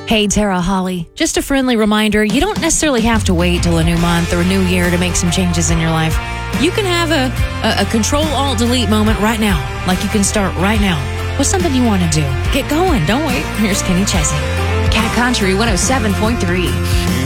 Hey, Tara Holly. Just a friendly reminder, you don't necessarily have to wait till a new month or a new year to make some changes in your life. You can have a Control-Alt-Delete moment right now, like you can start right now. What's something you want to do? Get going. Don't wait. Here's Kenny Chesney. Cat Country 107.3.